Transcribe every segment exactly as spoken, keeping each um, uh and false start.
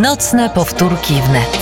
Nocne powtórki wnet.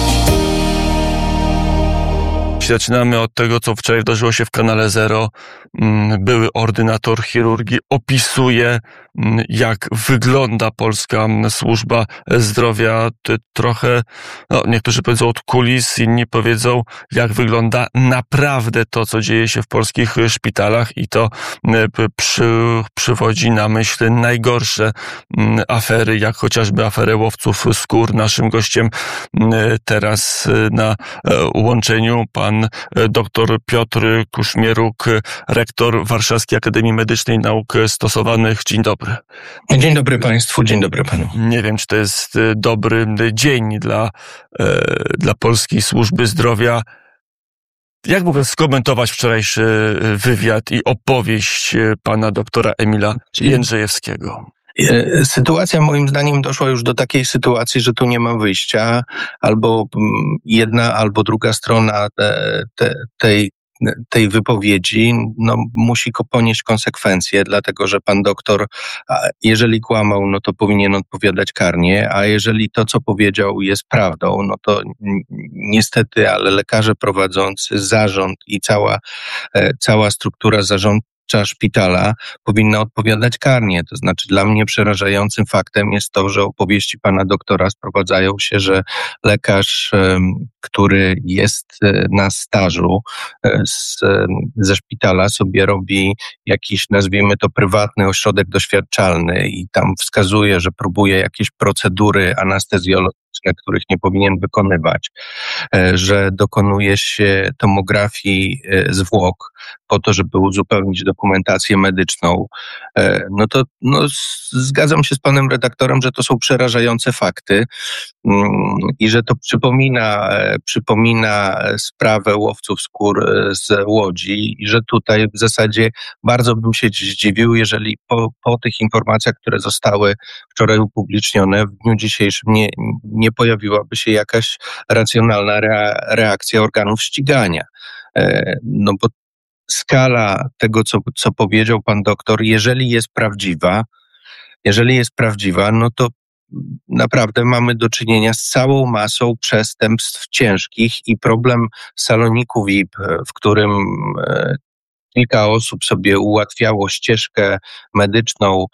Zaczynamy od tego, co wczoraj wydarzyło się w Kanale Zero. Były ordynator chirurgii opisuje, jak wygląda polska służba zdrowia. Trochę, no, niektórzy powiedzą od kulis, inni powiedzą, jak wygląda naprawdę to, co dzieje się w polskich szpitalach, i to przy, przywodzi na myśl najgorsze afery, jak chociażby aferę łowców skór. Naszym gościem teraz na łączeniu pan dr Piotr Kuszmieruk, rektor Warszawskiej Akademii Medycznej Nauk Stosowanych. Dzień dobry. Dzień dobry państwu, dzień dobry panu. Nie wiem, czy to jest dobry dzień dla, dla polskiej służby zdrowia. Jak mógłbym skomentować wczorajszy wywiad i opowieść pana doktora Emila Jędrzejewskiego? Sytuacja moim zdaniem doszła już do takiej sytuacji, że tu nie ma wyjścia. Albo jedna, albo druga strona te, te, tej tej wypowiedzi no, musi ponieść konsekwencje, dlatego że pan doktor, jeżeli kłamał, no to powinien odpowiadać karnie, a jeżeli to, co powiedział, jest prawdą, no to niestety, ale lekarze prowadzący, zarząd i cała, cała struktura zarządu szpitala powinna odpowiadać karnie. To znaczy, dla mnie przerażającym faktem jest to, że opowieści pana doktora sprowadzają się, że lekarz, który jest na stażu z, ze szpitala, sobie robi jakiś, nazwijmy to, prywatny ośrodek doświadczalny i tam wskazuje, że próbuje jakieś procedury anestezjologiczne, których nie powinien wykonywać, że dokonuje się tomografii zwłok po to, żeby uzupełnić dokumentację medyczną, no to no, zgadzam się z panem redaktorem, że to są przerażające fakty i że to przypomina, przypomina sprawę łowców skór z Łodzi i że tutaj w zasadzie bardzo bym się zdziwił, jeżeli po, po tych informacjach, które zostały wczoraj upublicznione, w dniu dzisiejszym nie, nie pojawiłaby się jakaś racjonalna reakcja organów ścigania. No bo skala tego, co, co powiedział pan doktor, jeżeli jest prawdziwa, jeżeli jest prawdziwa, no to naprawdę mamy do czynienia z całą masą przestępstw ciężkich i problem saloniku V I P, w którym kilka osób sobie ułatwiało ścieżkę medyczną,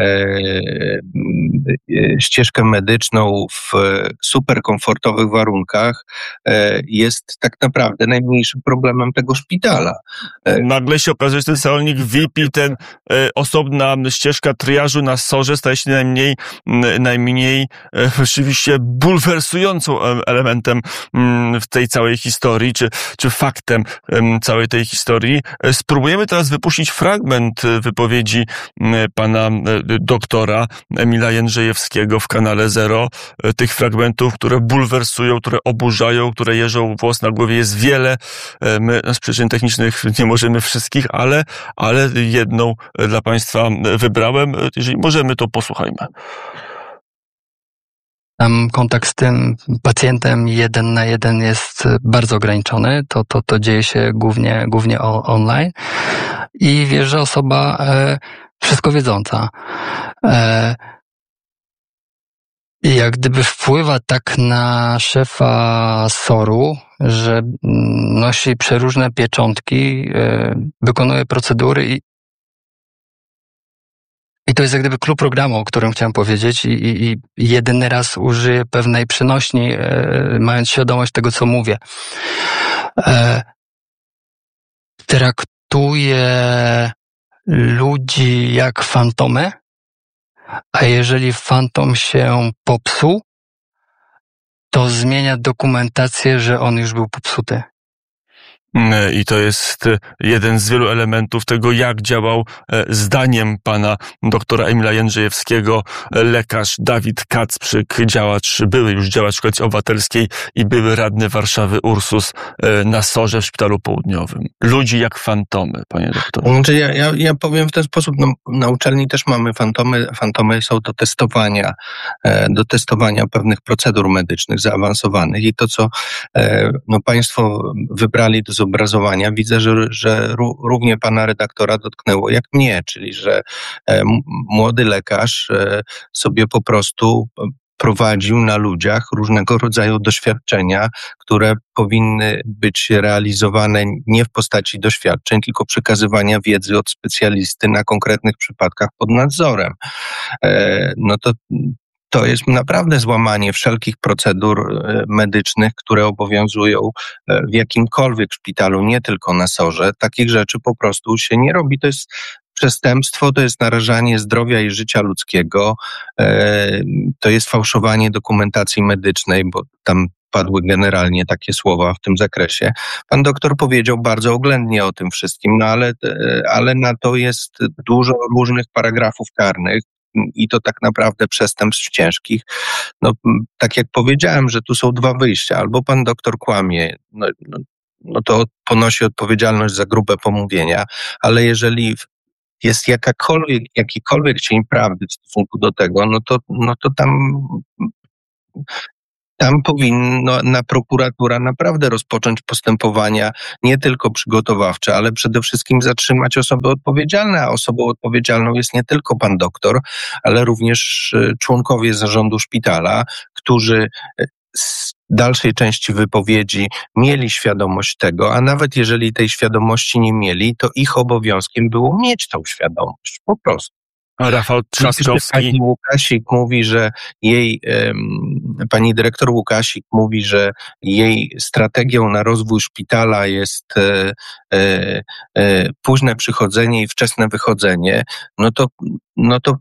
E, ścieżkę medyczną w super komfortowych warunkach, e, jest tak naprawdę najmniejszym problemem tego szpitala. E, Nagle się okazuje, że ten salonik V I P i ten e, osobna ścieżka triażu na sorze staje się najmniej, najmniej e, rzeczywiście bulwersującą elementem m, w tej całej historii, czy, czy faktem m, całej tej historii. E, spróbujemy teraz wypuścić fragment wypowiedzi m, pana doktora Emila Jędrzejewskiego w Kanale Zero. Tych fragmentów, które bulwersują, które oburzają, które jeżą włos na głowie, jest wiele. My z przyczyn technicznych nie możemy wszystkich, ale, ale jedną dla państwa wybrałem. Jeżeli możemy, to posłuchajmy. Tam kontakt z tym pacjentem jeden na jeden jest bardzo ograniczony. To, to, to dzieje się głównie, głównie online. I wiesz, że osoba e, wszystko wiedząca. E, I jak gdyby wpływa tak na szefa soru, że nosi przeróżne pieczątki, e, wykonuje procedury i I to jest jak gdyby klucz programu, o którym chciałem powiedzieć i, i, i jedyny raz użyję pewnej przenośni, e, mając świadomość tego, co mówię. E, traktuje ludzi jak fantomy, a jeżeli fantom się popsuł, to zmienia dokumentację, że on już był popsuty. I to jest jeden z wielu elementów tego, jak działał, zdaniem pana doktora Emila Jędrzejewskiego, lekarz Dawid Kacprzyk, działacz, były już działacz Koalicji Obywatelskiej i były radny Warszawy Ursus na sorze w Szpitalu Południowym. Ludzi jak fantomy, panie doktorze. Znaczy ja, ja, ja powiem w ten sposób, no, na uczelni też mamy fantomy. Fantomy są do testowania, do testowania pewnych procedur medycznych zaawansowanych i to, co no, państwo wybrali do zobrazowania, widzę, że, że równie pana redaktora dotknęło jak mnie, czyli że e, młody lekarz e, sobie po prostu prowadził na ludziach różnego rodzaju doświadczenia, które powinny być realizowane nie w postaci doświadczeń, tylko przekazywania wiedzy od specjalisty na konkretnych przypadkach pod nadzorem. No to To jest naprawdę złamanie wszelkich procedur medycznych, które obowiązują w jakimkolwiek szpitalu, nie tylko na SOR-ze. Takich rzeczy po prostu się nie robi. To jest przestępstwo, to jest narażanie zdrowia i życia ludzkiego, to jest fałszowanie dokumentacji medycznej, bo tam padły generalnie takie słowa w tym zakresie. Pan doktor powiedział bardzo oględnie o tym wszystkim, no ale, ale na to jest dużo różnych paragrafów karnych, i to tak naprawdę przestępstw ciężkich. No, tak jak powiedziałem, że tu są dwa wyjścia. Albo pan doktor kłamie, no, no, no to ponosi odpowiedzialność za grube pomówienia, ale jeżeli jest jakakolwiek, jakikolwiek cień prawdy w stosunku do tego, no to, no to tam... Tam powinna na prokuratura naprawdę rozpocząć postępowania nie tylko przygotowawcze, ale przede wszystkim zatrzymać osoby odpowiedzialne, a osobą odpowiedzialną jest nie tylko pan doktor, ale również członkowie zarządu szpitala, którzy z dalszej części wypowiedzi mieli świadomość tego, a nawet jeżeli tej świadomości nie mieli, to ich obowiązkiem było mieć tą świadomość, po prostu. Rafał Trzaskowski. Pani Łukasik mówi, że jej, pani dyrektor Łukasik mówi, że jej strategią na rozwój szpitala jest e, e, e, późne przychodzenie i wczesne wychodzenie, no to, no to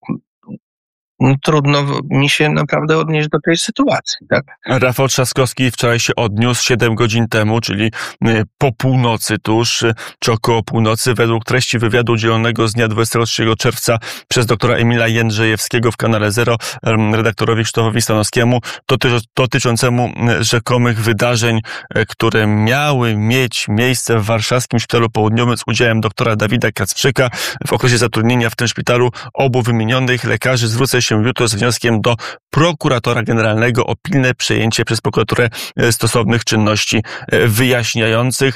no trudno mi się naprawdę odnieść do tej sytuacji, tak? Rafał Trzaskowski wczoraj się odniósł siedem godzin temu, czyli po północy tuż, czy około północy, według treści wywiadu udzielonego z dnia dwudziestego trzeciego czerwca przez doktora Emila Jędrzejewskiego w kanale Zero redaktorowi Krzysztofowi Stanowskiemu, dotyczącemu rzekomych wydarzeń, które miały mieć miejsce w warszawskim Szpitalu Południowym z udziałem doktora Dawida Kacprzyka. W okresie zatrudnienia w tym szpitalu obu wymienionych lekarzy zwrócę się jutro z wnioskiem do prokuratora generalnego o pilne przejęcie przez prokuraturę stosownych czynności wyjaśniających.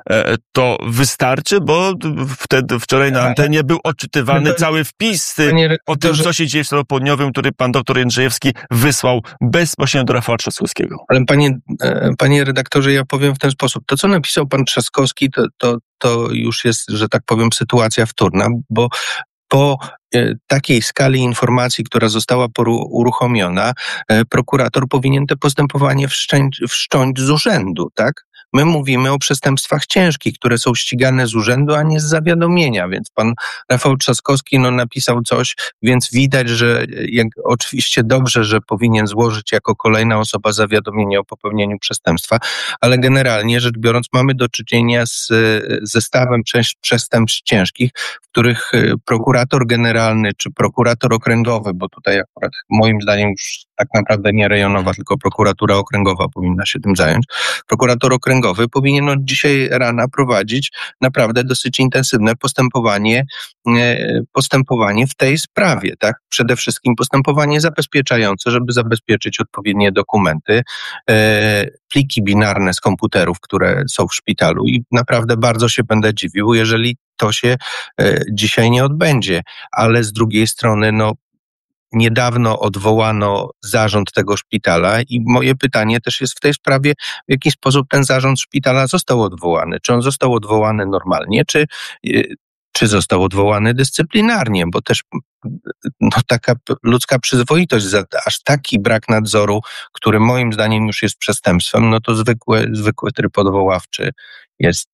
To wystarczy, bo wtedy wczoraj na antenie był odczytywany cały wpis o tym, co się dzieje w Szpitalu Południowym, który pan doktor Jędrzejewski wysłał bezpośrednio do Rafała Trzaskowskiego. Ale panie, panie redaktorze, ja powiem w ten sposób. To, co napisał pan Trzaskowski, to, to, to już jest, że tak powiem, sytuacja wtórna, bo po takiej skali informacji, która została uruchomiona, prokurator powinien te postępowanie wszcząć, wszcząć z urzędu, tak? My mówimy o przestępstwach ciężkich, które są ścigane z urzędu, a nie z zawiadomienia, więc pan Rafał Trzaskowski no, napisał coś, więc widać, że jak, oczywiście dobrze, że powinien złożyć jako kolejna osoba zawiadomienie o popełnieniu przestępstwa, ale generalnie rzecz biorąc mamy do czynienia z zestawem przestępstw ciężkich, w których prokurator generalny czy prokurator okręgowy, bo tutaj akurat moim zdaniem już tak naprawdę nie rejonowa, tylko prokuratura okręgowa powinna się tym zająć. Prokurator okręgowy powinien od dzisiaj rana prowadzić naprawdę dosyć intensywne postępowanie, postępowanie w tej sprawie, tak? Przede wszystkim postępowanie zabezpieczające, żeby zabezpieczyć odpowiednie dokumenty, pliki binarne z komputerów, które są w szpitalu i naprawdę bardzo się będę dziwił, jeżeli to się dzisiaj nie odbędzie, ale z drugiej strony, no, niedawno odwołano zarząd tego szpitala i moje pytanie też jest w tej sprawie, w jaki sposób ten zarząd szpitala został odwołany. Czy on został odwołany normalnie, czy, czy został odwołany dyscyplinarnie, bo też no, taka ludzka przyzwoitość, za aż taki brak nadzoru, który moim zdaniem już jest przestępstwem, no to zwykły, zwykły tryb odwoławczy jest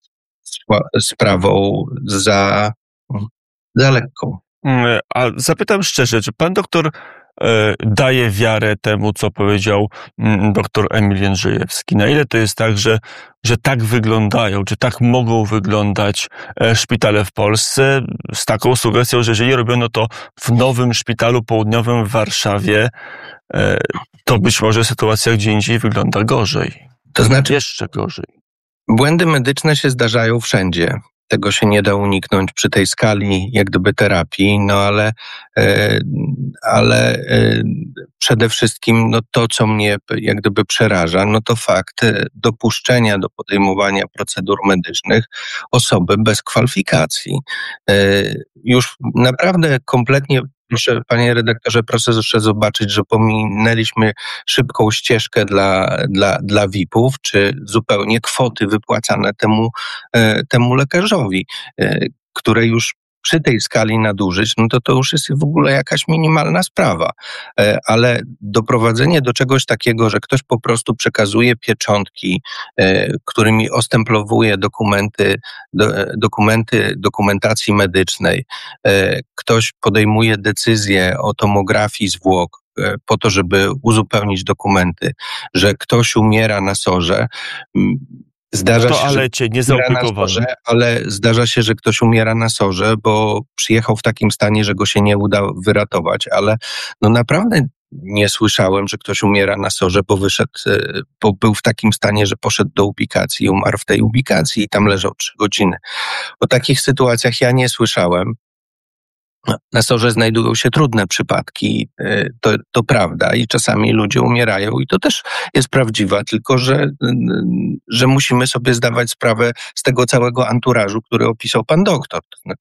sprawą za, za lekką. A zapytam szczerze, czy pan doktor e, daje wiarę temu, co powiedział m, doktor Emil Jędrzejewski? Na ile to jest tak, że, że tak wyglądają, czy tak mogą wyglądać e, szpitale w Polsce z taką sugestią, że jeżeli robiono to w nowym szpitalu południowym w Warszawie, e, to być może sytuacja gdzie indziej wygląda gorzej. To znaczy, jeszcze gorzej. Błędy medyczne się zdarzają wszędzie. Tego się nie da uniknąć przy tej skali jak gdyby terapii, no ale, ale przede wszystkim no to, co mnie jak gdyby przeraża, no to fakt dopuszczenia do podejmowania procedur medycznych osoby bez kwalifikacji. Już naprawdę kompletnie proszę, panie redaktorze, proszę zobaczyć, że pominęliśmy szybką ścieżkę dla, dla, dla V I P-ów, czy zupełnie kwoty wypłacane temu, temu lekarzowi, które już przy tej skali nadużyć, no to to już jest w ogóle jakaś minimalna sprawa. Ale doprowadzenie do czegoś takiego, że ktoś po prostu przekazuje pieczątki, którymi ostemplowuje dokumenty, dokumenty dokumentacji medycznej, ktoś podejmuje decyzję o tomografii zwłok po to, żeby uzupełnić dokumenty, że ktoś umiera na sorze. Zdarza w się, toalecie, że niezaopiekowanym. ale zdarza się, że ktoś umiera na sorze, bo przyjechał w takim stanie, że go się nie uda wyratować, ale no naprawdę nie słyszałem, że ktoś umiera na sorze, bo wyszedł, bo był w takim stanie, że poszedł do ubikacji i umarł w tej ubikacji i tam leżał trzy godziny. O takich sytuacjach ja nie słyszałem. Na sorze znajdują się trudne przypadki, to, to prawda, i czasami ludzie umierają i to też jest prawdziwe, tylko że, że musimy sobie zdawać sprawę z tego całego anturażu, który opisał pan doktor. To znaczy